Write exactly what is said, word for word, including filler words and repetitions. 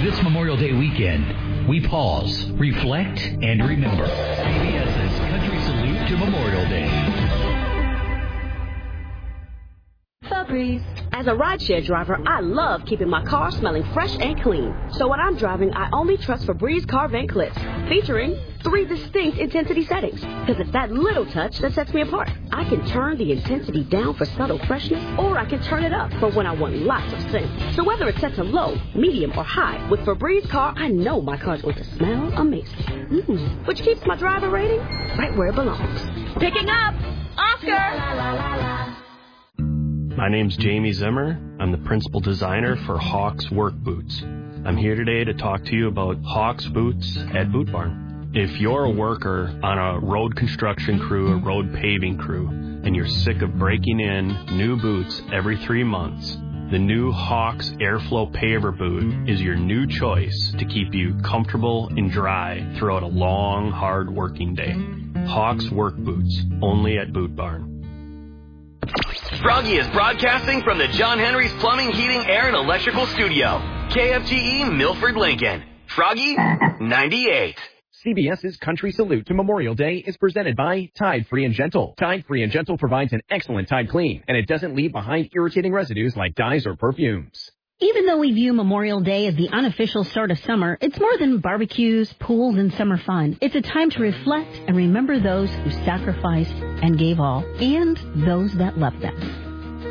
This Memorial Day weekend, we pause, reflect, and remember. CBS's Country Salute to Memorial Day. Febreze. As a rideshare driver, I love keeping my car smelling fresh and clean. So when I'm driving, I only trust Febreze car vent clips, featuring three distinct intensity settings. Because it's that little touch that sets me apart. I can turn the intensity down for subtle freshness, or I can turn it up for when I want lots of scent. So whether it's set to low, medium, or high, with Febreze car, I know my car's going to smell amazing. Mm, which keeps my driver rating right where it belongs. Picking up Oscar! La, la, la, la. My name's Jamie Zimmer. I'm the principal designer for Hawks Work Boots. I'm here today to talk to you about Hawks Boots at Boot Barn. If you're a worker on a road construction crew, a road paving crew, and you're sick of breaking in new boots every three months, the new Hawks Airflow Paver Boot is your new choice to keep you comfortable and dry throughout a long, hard working day. Hawks Work Boots, only at Boot Barn. Froggy is broadcasting from the John Henry's Plumbing, Heating, Air, and Electrical Studio. K F G E, Milford, Lincoln. Froggy, ninety-eight. CBS's Country Salute to Memorial Day is presented by Tide Free and Gentle. Tide Free and Gentle provides an excellent Tide clean, and it doesn't leave behind irritating residues like dyes or perfumes. Even though we view Memorial Day as the unofficial start of summer, it's more than barbecues, pools, and summer fun. It's a time to reflect and remember those who sacrificed and gave all, and those that loved them.